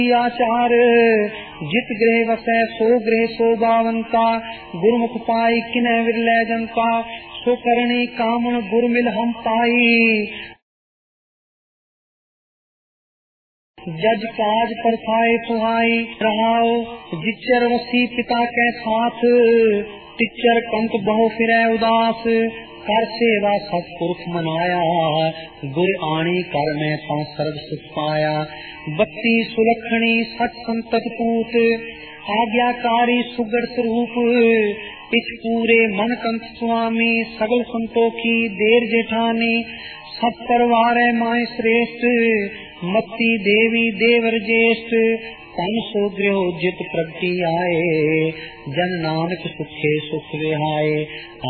आचार जित गृह वसै सो गृह शोभावंता, गुरमुख पाई किन्ह विरलै जनता, सो करणी कामन गुर मिल हम पाई। जज काज परखाए सुहाई, रहाओ जिचर वसी पिता के साथ, टिचर कंत बहु फिरै उदास, कर सेवा सतपुरुष मनाया, गुर आणी कर में ता सर्व सुख पाया। बत्ती सुलखणी सच संतत पूत, आज्ञाकारी सुगढ़ स्वरूप, इस पूरे मन कंत स्वामी, सगल संतों की देर जेठानी, सब परवार माय श्रेष्ठ, मत्ती देवी देवर ज्येष्ठ, तन सो गृह जित प्रगति आए, जन नानक सुखे सुख विहाए।